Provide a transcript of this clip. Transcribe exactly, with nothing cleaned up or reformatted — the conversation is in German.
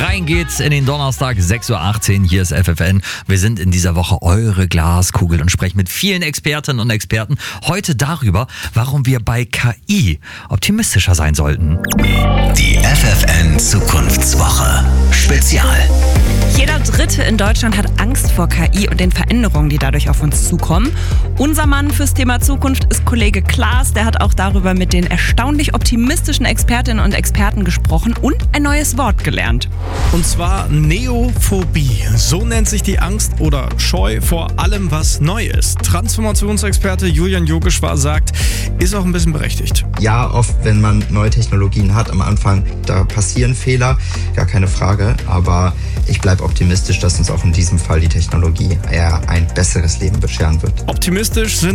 Rein geht's in den Donnerstag, sechs Uhr achtzehn. Hier ist F F N. Wir sind in dieser Woche eure Glaskugel und sprechen mit vielen Expertinnen und Experten heute darüber, warum wir bei K I optimistischer sein sollten. Die F F N Zukunftswoche Spezial. Jeder Dritte in Deutschland hat Angst vor K I und den Veränderungen, die dadurch auf uns zukommen. Unser Mann fürs Thema Zukunft ist Kollege Klaas. Der hat auch darüber mit den erstaunlich optimistischen Expertinnen und Experten gesprochen und ein neues Wort gelernt. Und zwar Neophobie. So nennt sich die Angst oder Scheu vor allem, was neu ist. Transformationsexperte Julian Jogeshwar sagt, ist auch ein bisschen berechtigt. Ja, oft, wenn man neue Technologien hat am Anfang, da passieren Fehler, gar keine Frage. Aber ich bleibe optimistisch, dass uns auch in diesem Fall die Technologie eher ein besseres Leben bescheren wird. Optimistisch sind